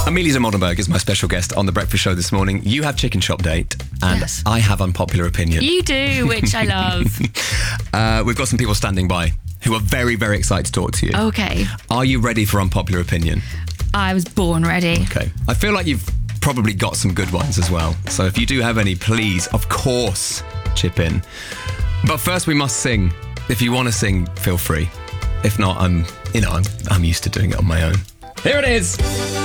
Amelia Moldenberg is my special guest on The Breakfast Show this morning. You have chicken shop date, and Yes. I have unpopular opinion. You do, which I love. We've got some people standing by who are very, very excited to talk to you. Okay. Are you ready for unpopular opinion? I was born ready. Okay. I feel like you've probably got some good ones as well. So if you do have any, please, of course, chip in. But first we must sing. If you want to sing, feel free. If not, I'm used to doing it on my own. Here it is.